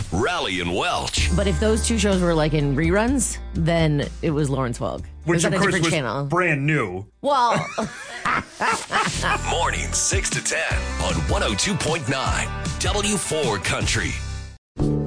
Rally and Welch. But if those two shows were like in reruns, then it was Lawrence Welk. Which, of course, was channel? brand new. Well, Morning 6 to 10 on 102.9 W4 Country.